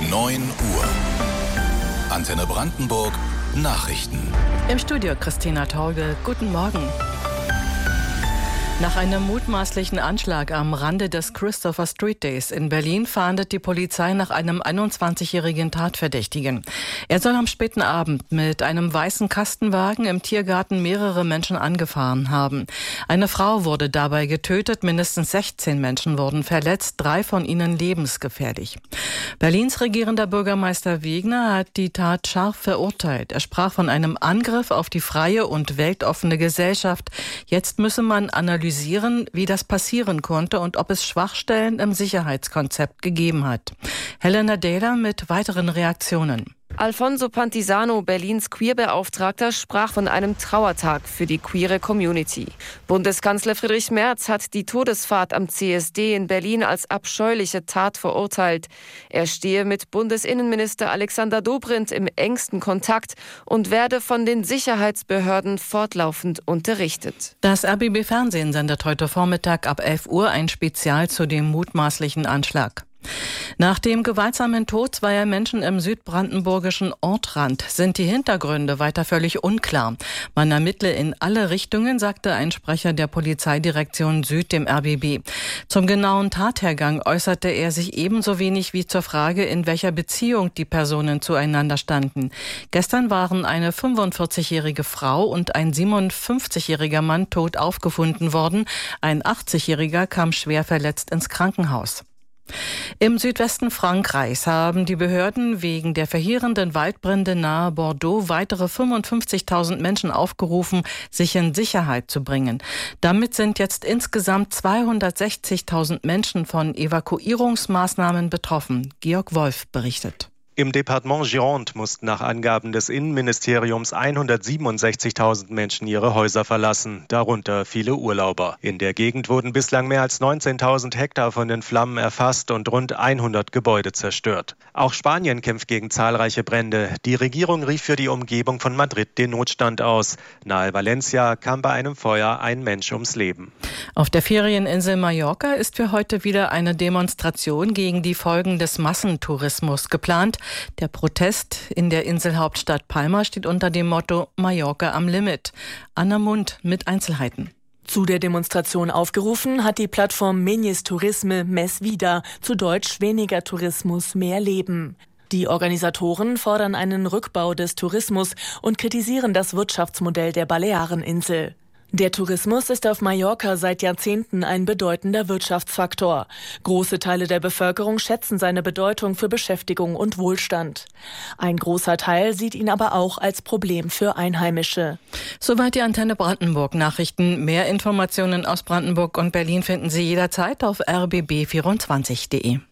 9 Uhr. Antenne Brandenburg Nachrichten. Im Studio Christina Torge. Guten Morgen. Nach einem mutmaßlichen Anschlag am Rande des Christopher Street Days in Berlin fahndet die Polizei nach einem 21-jährigen Tatverdächtigen. Er soll am späten Abend mit einem weißen Kastenwagen im Tiergarten mehrere Menschen angefahren haben. Eine Frau wurde dabei getötet, mindestens 16 Menschen wurden verletzt, 3 von ihnen lebensgefährlich. Berlins regierender Bürgermeister Wegner hat die Tat scharf verurteilt. Er sprach von einem Angriff auf die freie und weltoffene Gesellschaft. Jetzt müsse man analysieren, wie das passieren konnte und ob es Schwachstellen im Sicherheitskonzept gegeben hat. Helena Dehler mit weiteren Reaktionen. Alfonso Pantisano, Berlins Queerbeauftragter, sprach von einem Trauertag für die queere Community. Bundeskanzler Friedrich Merz hat die Todesfahrt am CSD in Berlin als abscheuliche Tat verurteilt. Er stehe mit Bundesinnenminister Alexander Dobrindt im engsten Kontakt und werde von den Sicherheitsbehörden fortlaufend unterrichtet. Das RBB-Fernsehen sendet heute Vormittag ab 11 Uhr ein Spezial zu dem mutmaßlichen Anschlag. Nach dem gewaltsamen Tod zweier Menschen im südbrandenburgischen Ortrand sind die Hintergründe weiter völlig unklar. Man ermittle in alle Richtungen, sagte ein Sprecher der Polizeidirektion Süd dem RBB. Zum genauen Tathergang äußerte er sich ebenso wenig wie zur Frage, in welcher Beziehung die Personen zueinander standen. Gestern waren eine 45-jährige Frau und ein 57-jähriger Mann tot aufgefunden worden. Ein 80-jähriger kam schwer verletzt ins Krankenhaus. Im Südwesten Frankreichs haben die Behörden wegen der verheerenden Waldbrände nahe Bordeaux weitere 55.000 Menschen aufgerufen, sich in Sicherheit zu bringen. Damit sind jetzt insgesamt 260.000 Menschen von Evakuierungsmaßnahmen betroffen. Georg Wolf berichtet. Im Departement Gironde mussten nach Angaben des Innenministeriums 167.000 Menschen ihre Häuser verlassen, darunter viele Urlauber. In der Gegend wurden bislang mehr als 19.000 Hektar von den Flammen erfasst und rund 100 Gebäude zerstört. Auch Spanien kämpft gegen zahlreiche Brände. Die Regierung rief für die Umgebung von Madrid den Notstand aus. Nahe Valencia kam bei einem Feuer ein Mensch ums Leben. Auf der Ferieninsel Mallorca ist für heute wieder eine Demonstration gegen die Folgen des Massentourismus geplant. Der Protest in der Inselhauptstadt Palma steht unter dem Motto Mallorca am Limit. Anna Mund mit Einzelheiten. Zu der Demonstration aufgerufen hat die Plattform Menyes Turisme Més Vida, zu Deutsch weniger Tourismus, mehr Leben. Die Organisatoren fordern einen Rückbau des Tourismus und kritisieren das Wirtschaftsmodell der Baleareninsel. Der Tourismus ist auf Mallorca seit Jahrzehnten ein bedeutender Wirtschaftsfaktor. Große Teile der Bevölkerung schätzen seine Bedeutung für Beschäftigung und Wohlstand. Ein großer Teil sieht ihn aber auch als Problem für Einheimische. Soweit die Antenne Brandenburg Nachrichten. Mehr Informationen aus Brandenburg und Berlin finden Sie jederzeit auf rbb24.de.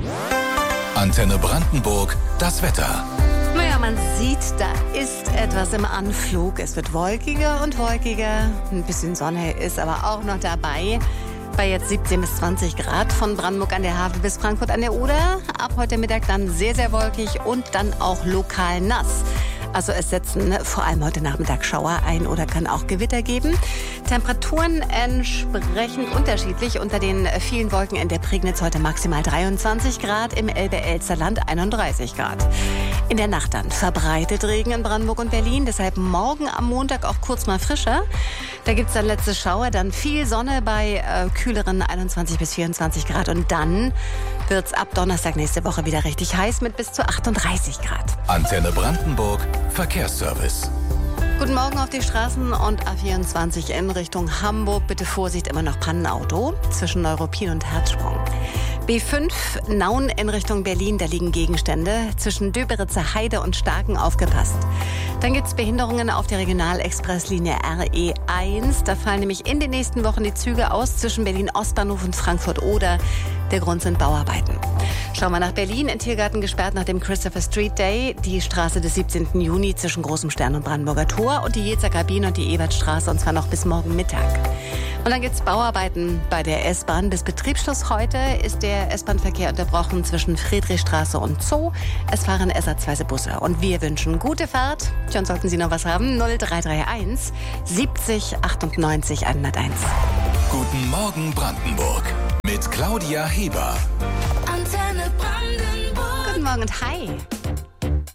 Antenne Brandenburg, das Wetter. Naja, man sieht, da ist etwas im Anflug. Es wird wolkiger und wolkiger. Ein bisschen Sonne ist aber auch noch dabei. Bei jetzt 17 bis 20 Grad von Brandenburg an der Havel bis Frankfurt an der Oder. Ab heute Mittag dann sehr, sehr wolkig und dann auch lokal nass. Also es setzen vor allem heute Nachmittag Schauer ein oder kann auch Gewitter geben. Temperaturen entsprechend unterschiedlich. Unter den vielen Wolken in der Prignitz heute maximal 23 Grad, im Elbe-Elster-Land 31 Grad. In der Nacht dann verbreitet Regen in Brandenburg und Berlin. Deshalb morgen am Montag auch kurz mal frischer. Da gibt es dann letzte Schauer, dann viel Sonne bei kühleren 21 bis 24 Grad. Und dann wird es ab Donnerstag nächste Woche wieder richtig heiß mit bis zu 38 Grad. Antenne Brandenburg Verkehrsservice. Guten Morgen auf die Straßen und A24 in Richtung Hamburg. Bitte Vorsicht, immer noch Pannenauto zwischen Neuruppin und Herzsprung. B5 Nauen in Richtung Berlin, da liegen Gegenstände. Zwischen Döberitzer Heide und Starken aufgepasst. Dann gibt es Behinderungen auf der Regionalexpresslinie RE1. Da fallen nämlich in den nächsten Wochen die Züge aus zwischen Berlin Ostbahnhof und Frankfurt Oder. Der Grund sind Bauarbeiten. Schauen wir nach Berlin. In Tiergarten gesperrt nach dem Christopher Street Day. Die Straße des 17. Juni zwischen Großem Stern und Brandenburger Tor. Und die Jezer Kabine und die Ebertstraße. Und zwar noch bis morgen Mittag. Und dann gibt es Bauarbeiten bei der S-Bahn. Bis Betriebsschluss heute ist der S-Bahn-Verkehr unterbrochen zwischen Friedrichstraße und Zoo. Es fahren ersatzweise Busse. Und wir wünschen gute Fahrt. Schon sollten Sie noch was haben. 0331 70 98 101. Guten Morgen Brandenburg mit Claudia Heber. Antenne Brandenburg. Guten Morgen und hi.